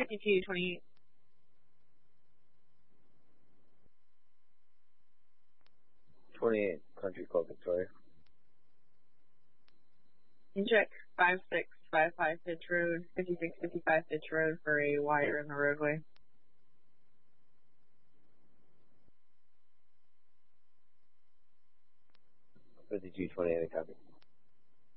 5228. Country Club Victoria. Check 5655 Pitch Road, 5655 Pitch Road for a wire in the roadway. $5228, copy.